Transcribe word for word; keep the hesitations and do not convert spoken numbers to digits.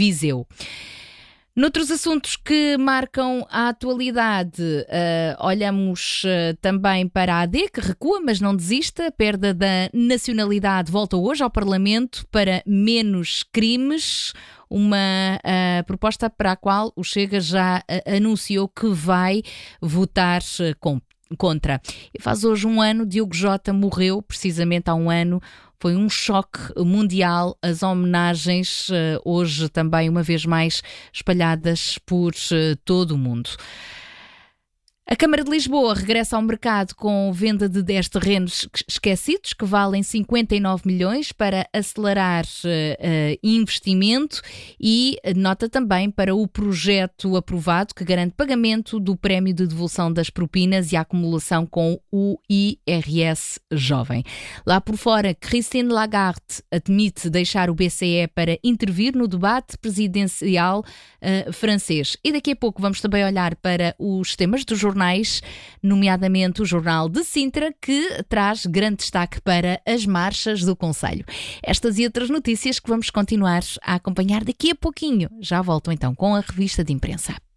Viseu. Noutros assuntos que marcam a atualidade, uh, olhamos uh, também para a A D, que recua, mas não desiste. A perda da nacionalidade volta hoje ao Parlamento para menos crimes, uma uh, proposta para a qual o Chega já uh, anunciou que vai votar uh, com, contra. E faz hoje um ano, Diogo Jota morreu, precisamente há um ano. Foi um choque mundial, as homenagens hoje também uma vez mais espalhadas por todo o mundo. A Câmara de Lisboa regressa ao mercado com venda de dez terrenos esquecidos que valem cinquenta e nove milhões para acelerar uh, investimento e nota também para o projeto aprovado que garante pagamento do prémio de devolução das propinas e a acumulação com o I R S jovem. Lá por fora, Christine Lagarde admite deixar o B C E para intervir no debate presidencial uh, francês. E daqui a pouco vamos também olhar para os temas do jornal, nomeadamente o Jornal de Sintra, que traz grande destaque para as marchas do concelho. Estas e outras notícias que vamos continuar a acompanhar daqui a pouquinho. Já volto então com a revista de imprensa.